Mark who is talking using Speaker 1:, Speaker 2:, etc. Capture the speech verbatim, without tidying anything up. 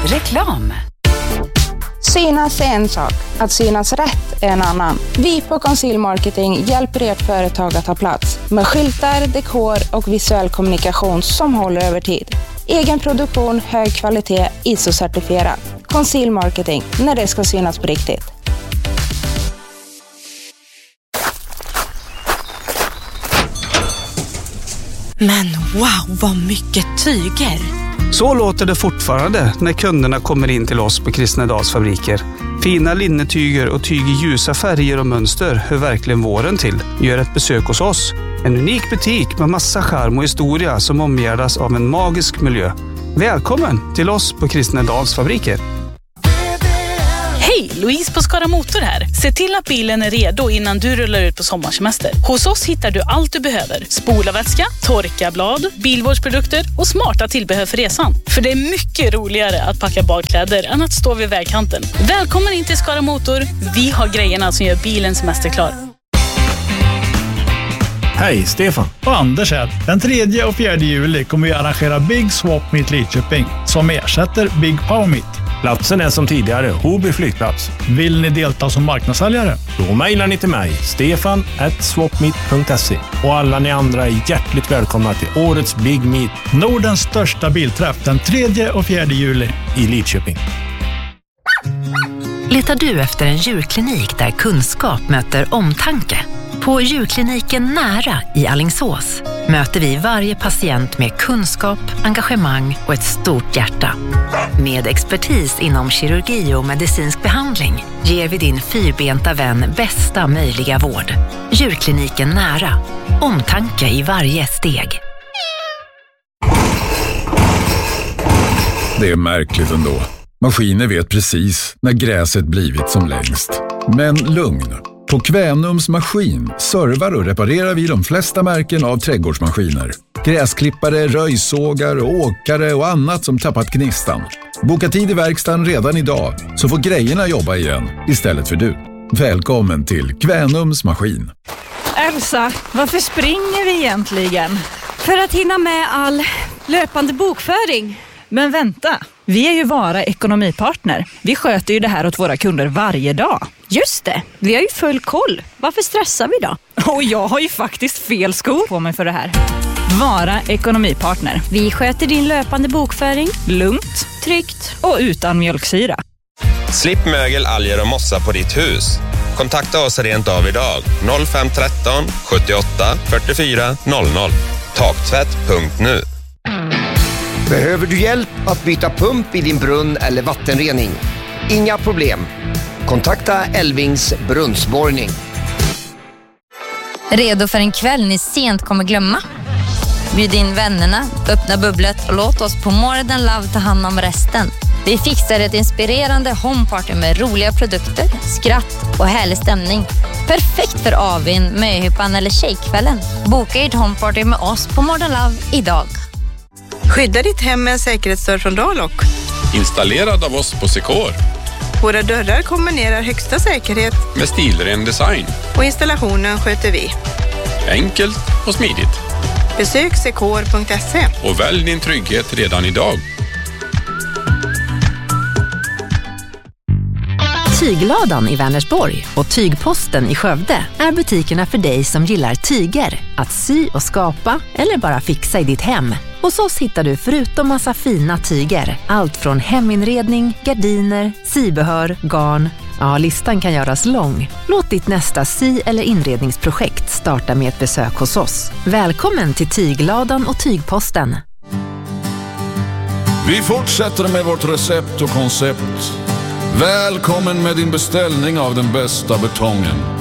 Speaker 1: Reklam.
Speaker 2: Synas är en sak, att synas rätt är en annan. Vi på Conceal Marketing hjälper ert företag att ta plats med skyltar, dekor och visuell kommunikation som håller över tid. Egen produktion, hög kvalitet, I S O-certifierat. Conceal Marketing, när det ska synas på riktigt.
Speaker 3: Men wow, vad mycket tyger!
Speaker 4: Så låter det fortfarande när kunderna kommer in till oss på Kristnedals fabriker. Fina linnetyger och tyg i ljusa färger och mönster hör verkligen våren till. Gör ett besök hos oss. En unik butik med massa charm och historia som omgärdas av en magisk miljö. Välkommen till oss på Kristnedals fabriker.
Speaker 5: Hej, Louise på Skara Motor här. Se till att bilen är redo innan du rullar ut på sommarsemester. Hos oss hittar du allt du behöver. Spolarvätska, torkarblad, bilvårdsprodukter och smarta tillbehör för resan. För det är mycket roligare att packa badkläder än att stå vid vägkanten. Välkommen in till Skara Motor. Vi har grejerna som gör bilen semesterklar.
Speaker 6: Hej, Stefan.
Speaker 7: Och Anders här. Den tredje och fjärde juli kommer vi arrangera Big Swap Meet Lidköping som ersätter Big Power Meet.
Speaker 6: Platsen är som tidigare, Hoby flygplats.
Speaker 7: Vill ni delta som marknadssäljare?
Speaker 6: Då mejlar ni till mig, stefan at swapmeet punkt se. Och alla ni andra är hjärtligt välkomna till årets Big Meet.
Speaker 7: Nordens största bilträff den tredje och fjärde juli
Speaker 6: i Lidköping.
Speaker 1: Letar du efter en djurklinik där kunskap möter omtanke? På djurkliniken Nära i Alingsås möter vi varje patient med kunskap, engagemang och ett stort hjärta. Med expertis inom kirurgi och medicinsk behandling ger vi din fyrbenta vän bästa möjliga vård. Djurkliniken Nära. Omtanke i varje steg.
Speaker 8: Det är märkligt ändå. Maskiner vet precis när gräset blivit som längst. Men lugn. På Kvänums maskin servar och reparerar vi de flesta märken av trädgårdsmaskiner. Gräsklippare, röjsågar, åkare och annat som tappat gnistan. Boka tid i verkstaden redan idag så får grejerna jobba igen istället för du. Välkommen till Kvänums maskin.
Speaker 9: Elsa, varför springer vi egentligen? För att hinna med all löpande bokföring. Men vänta, vi är ju Vara ekonomipartner. Vi sköter ju det här åt våra kunder varje dag. Just det, vi har ju full koll. Varför stressar vi då? Och jag har ju faktiskt fel skor på mig för det här. Vara ekonomipartner. Vi sköter din löpande bokföring. Lugnt, tryggt och utan mjölksyra.
Speaker 10: Slipp mögel, alger och mossa på ditt hus. Kontakta oss rent av idag. noll fem ett tre sjuttioåtta fyrtiofyra noll noll. Taktvätt punkt nu.
Speaker 11: Behöver du hjälp att byta pump i din brunn eller vattenrening? Inga problem. Kontakta Elvings brunnsborrning.
Speaker 12: Redo för en kväll ni sent kommer glömma? Bjud in vännerna, öppna bubblet och låt oss på Modern Love ta hand om resten. Vi fixar ett inspirerande homeparty med roliga produkter, skratt och härlig stämning. Perfekt för avin, möhippan eller tjejkvällen. Boka ert homeparty med oss på Modern Love idag.
Speaker 13: Skydda ditt hem med en säkerhetsdörr från Dalock.
Speaker 14: Installerad av oss på Secor.
Speaker 13: Våra dörrar kombinerar högsta säkerhet
Speaker 14: med stilren design.
Speaker 13: Och installationen sköter vi.
Speaker 14: Enkelt och smidigt.
Speaker 13: Besök secor punkt se.
Speaker 14: Och välj din trygghet redan idag.
Speaker 1: Tygladan i Vänersborg och Tygposten i Skövde är butikerna för dig som gillar tyger, att sy och skapa eller bara fixa i ditt hem. Hos oss hittar du förutom massa fina tyger, allt från heminredning, gardiner, sybehör, garn. Ja, listan kan göras lång. Låt ditt nästa sy- eller inredningsprojekt starta med ett besök hos oss. Välkommen till Tygladan och Tygposten.
Speaker 15: Vi fortsätter med vårt recept och koncept. Välkommen med din beställning av den bästa betongen.